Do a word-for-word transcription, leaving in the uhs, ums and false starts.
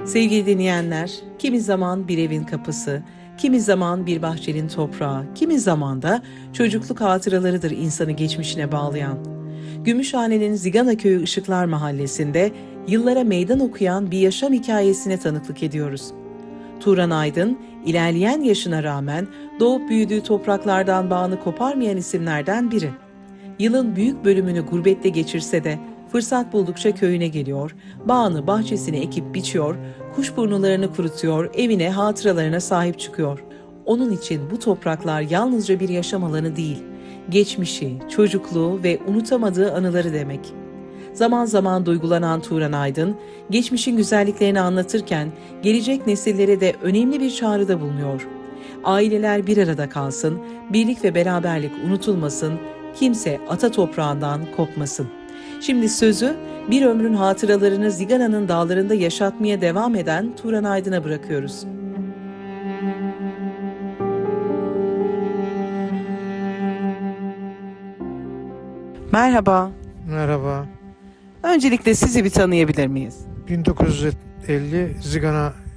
Sevgili dinleyenler, kimi zaman bir evin kapısı, kimi zaman bir bahçenin toprağı, kimi zaman da çocukluk hatıralarıdır insanı geçmişine bağlayan. Gümüşhane'nin Zigana Köyü Işıklar Mahallesi'nde yıllara meydan okuyan bir yaşam hikayesine tanıklık ediyoruz. Turan Aydın, ilerleyen yaşına rağmen doğup büyüdüğü topraklardan bağını koparmayan isimlerden biri. Yılın büyük bölümünü gurbette geçirse de fırsat buldukça köyüne geliyor, bağını bahçesini ekip biçiyor, kuşburnularını kurutuyor, evine, hatıralarına sahip çıkıyor. Onun için bu topraklar yalnızca bir yaşam alanı değil, geçmişi, çocukluğu ve unutamadığı anıları demek. Zaman zaman duygulanan Turan Aydın, geçmişin güzelliklerini anlatırken gelecek nesillere de önemli bir çağrıda bulunuyor. Aileler bir arada kalsın, birlik ve beraberlik unutulmasın, kimse ata toprağından kopmasın. Şimdi sözü bir ömrün hatıralarını Zigana'nın dağlarında yaşatmaya devam eden Turan Aydın'a bırakıyoruz. Merhaba. Merhaba. Öncelikle sizi bir tanıyabilir miyiz? bin dokuz yüz elli Zigana